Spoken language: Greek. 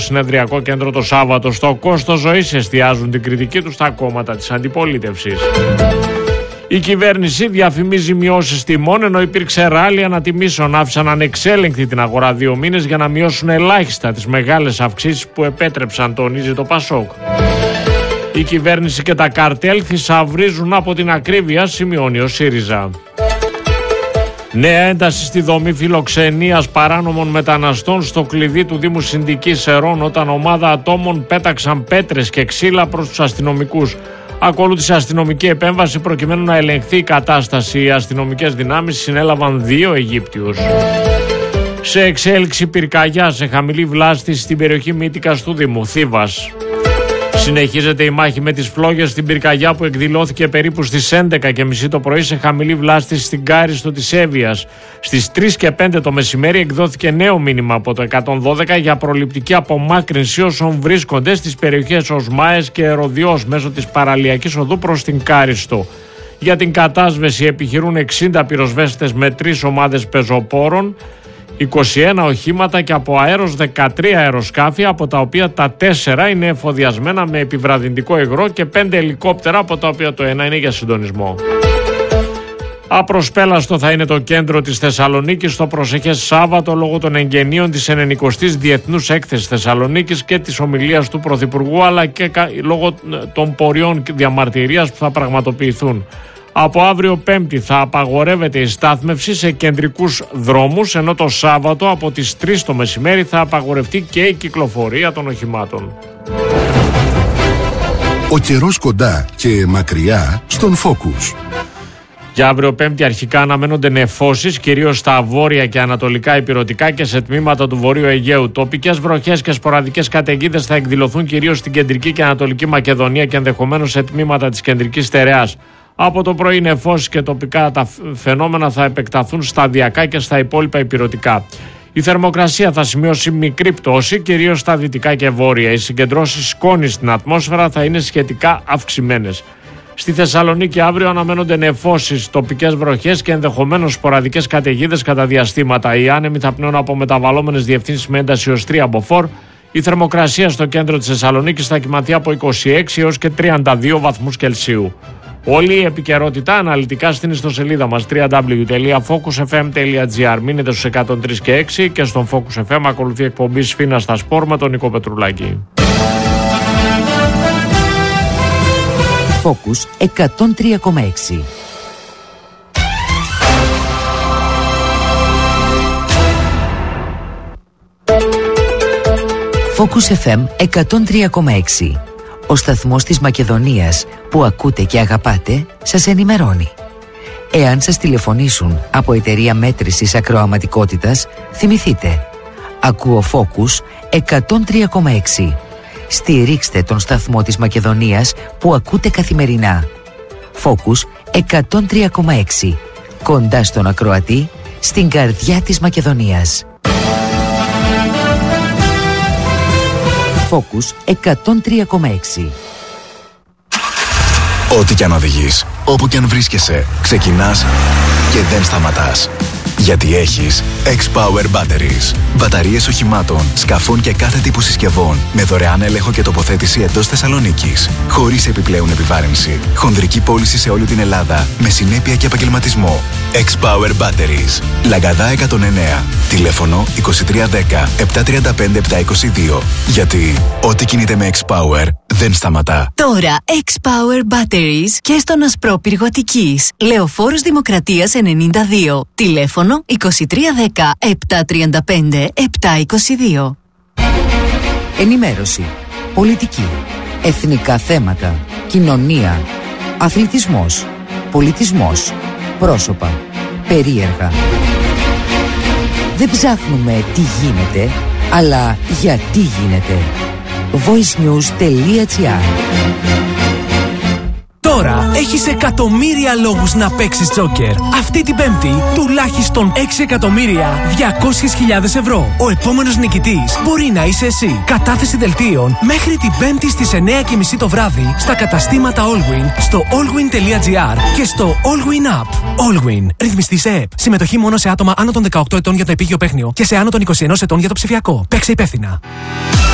συνεδριακό κέντρο το Σάββατο. Στο κόστος ζωής εστιάζουν την κριτική τους στα κόμματα της αντιπολίτευσης. Η κυβέρνηση διαφημίζει μειώσεις τιμών, ενώ υπήρξε ράλι ανατιμήσεων. Άφησαν ανεξέλεγκτη την αγορά 2 μήνες για να μειώσουν ελάχιστα τις μεγάλες αυξήσεις που επέτρεψαν, τονίζει το Πασόκ. Η κυβέρνηση και τα καρτέλ θησαυρίζουν από την ακρίβεια, σημειώνει ο ΣΥΡΙΖΑ. Νέα ένταση στη δομή φιλοξενίας παράνομων μεταναστών στο κλειδί του Δήμου Συνδικής Σερών, όταν ομάδα ατόμων πέταξαν πέτρες και ξύλα προς τους αστυνομικούς. Ακολούθησε αστυνομική επέμβαση προκειμένου να ελεγχθεί η κατάσταση. Οι αστυνομικές δυνάμεις συνέλαβαν 2 Αιγύπτιους. Σε εξέλιξη πυρκαγιά σε χαμηλή βλάστηση στην περιοχή Μύτικας του Δήμου Θήβας. Συνεχίζεται η μάχη με τις φλόγες στην πυρκαγιά που εκδηλώθηκε περίπου στις 11:30 το πρωί σε χαμηλή βλάστηση στην Κάριστο της Εύβοιας. Στις 3:05 το μεσημέρι εκδόθηκε νέο μήνυμα από το 112 για προληπτική απομάκρυνση όσων βρίσκονται στις περιοχές Οσμάες και Εροδιός μέσω της παραλιακής οδού προς την Κάριστο. Για την κατάσβεση επιχειρούν 60 πυροσβέστες με 3 ομάδες πεζοπόρων, 21 οχήματα και από αέρος 13 αεροσκάφη, από τα οποία τα 4 είναι εφοδιασμένα με επιβραδυντικό υγρό και 5 ελικόπτερα, από τα οποία το 1 είναι για συντονισμό. Απροσπέλαστο θα είναι το κέντρο της Θεσσαλονίκης το προσεχές Σάββατο λόγω των εγγενείων της 90ης Διεθνούς Έκθεσης Θεσσαλονίκης και της ομιλίας του Πρωθυπουργού, αλλά και λόγω των πορειών διαμαρτυρίας που θα πραγματοποιηθούν. Από αύριο Πέμπτη θα απαγορεύεται η στάθμευση σε κεντρικούς δρόμους, ενώ το Σάββατο από τις 3 το μεσημέρι θα απαγορευτεί και η κυκλοφορία των οχημάτων. Ο καιρός κοντά και μακριά στον Focus. Για αύριο Πέμπτη αρχικά αναμένονται νεφώσεις, κυρίως στα βόρεια και ανατολικά ηπειρωτικά και σε τμήματα του Βορείου Αιγαίου. Τοπικές βροχές και σποραδικές καταιγίδες θα εκδηλωθούν κυρίως στην κεντρική και ανατολική Μακεδονία και ενδεχομένως σε τμήματα της κεντρικής στερεάς. Από το πρωί νεφώσεις και τοπικά τα φαινόμενα θα επεκταθούν σταδιακά και στα υπόλοιπα ηπειρωτικά. Η θερμοκρασία θα σημειώσει μικρή πτώση, κυρίως στα δυτικά και βόρεια. Οι συγκεντρώσεις σκόνης στην ατμόσφαιρα θα είναι σχετικά αυξημένες. Στη Θεσσαλονίκη αύριο αναμένονται νεφώσεις, τοπικές βροχές και ενδεχομένως σποραδικές καταιγίδες κατά διαστήματα. Οι άνεμοι θα πνέουν από μεταβαλλόμενες διευθύνσεις με ένταση ως 3 μποφόρ. Η θερμοκρασία στο κέντρο της Θεσσαλονίκης θα κυμανθεί από 26 έως και 32 βαθμούς Κελσίου. Όλη η επικαιρότητα αναλυτικά στην ιστοσελίδα μας www.focusfm.gr. Μείνετε στους 103 και 6 και στον Focus FM ακολουθεί εκπομπή Σφίνα στα Σπορ με τον Νίκο Πετρουλάκη. Focus 103,6. Focus FM 103,6. Ο σταθμός της Μακεδονίας που ακούτε και αγαπάτε σας ενημερώνει. Εάν σας τηλεφωνήσουν από εταιρεία μέτρησης ακροαματικότητας, θυμηθείτε. Ακούω Focus 103,6. Στηρίξτε τον σταθμό της Μακεδονίας που ακούτε καθημερινά. Focus 103,6. Κοντά στον ακροατή, στην καρδιά της Μακεδονίας. Focus 103,6. Ό,τι κι αν οδηγείς, όπου κι αν βρίσκεσαι, ξεκινάς και δεν σταματάς. Γιατί έχεις X-Power Batteries. Μπαταρίες οχημάτων, σκαφών και κάθε τύπου συσκευών με δωρεάν έλεγχο και τοποθέτηση εντός Θεσσαλονίκης. Χωρίς επιπλέον επιβάρυνση. Χονδρική πώληση σε όλη την Ελλάδα με συνέπεια και επαγγελματισμό. X-Power Batteries. Λαγκαδά 109. Τηλέφωνο 2310 735 722. Γιατί ό,τι κινείται με X-Power δεν σταματά. Τώρα X-Power Batteries και στον Ασπρόπυργο Αττικής. Λεωφόρος Δημοκρατίας 92. Τηλέφωνο 2310 735 722. Ενημέρωση, πολιτική, εθνικά θέματα, κοινωνία, αθλητισμός, πολιτισμός, πρόσωπα, περίεργα. Δεν ψάχνουμε τι γίνεται, αλλά γιατί γίνεται. voicenews.gr. Τώρα έχεις εκατομμύρια λόγους να παίξεις τζόκερ. Αυτή την Πέμπτη τουλάχιστον 6.200.000 ευρώ. Ο επόμενος νικητής μπορεί να είσαι εσύ. Κατάθεση δελτίων μέχρι την Πέμπτη στις 9:30 το βράδυ στα καταστήματα Allwin, στο allwin.gr και στο Allwin App. Allwin. Ρυθμιστή σε ΕΠ. Συμμετοχή μόνο σε άτομα άνω των 18 ετών για το επίγειο παίχνιο και σε άνω των 21 ετών για το ψηφιακό. Παίξε υπεύθυνα.